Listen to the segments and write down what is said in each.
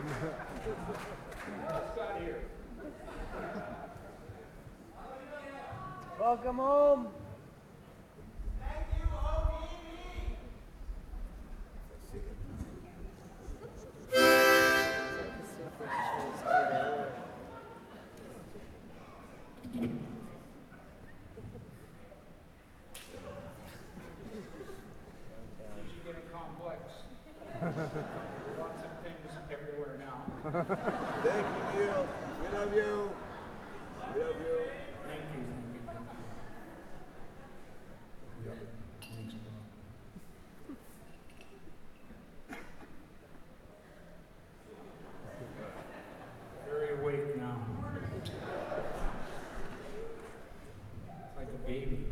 Welcome home. Lots of things everywhere now. Thank you, Neil. We love you. We love you. Thank you. Very awake now. It's like a baby.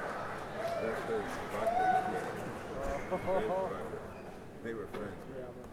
They were friends.